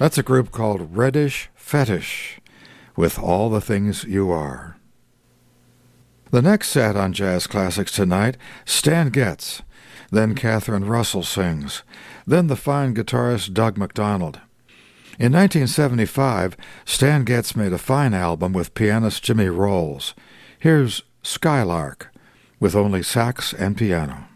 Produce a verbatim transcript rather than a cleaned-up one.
That's a group called Reddish Fetish, with All the Things You Are. The next set on Jazz Classics tonight, Stan Getz. Then Catherine Russell sings. Then the fine guitarist Doug McDonald. In nineteen seventy-five, Stan Getz made a fine album with pianist Jimmy Rolls. Here's Skylark, with only sax and piano.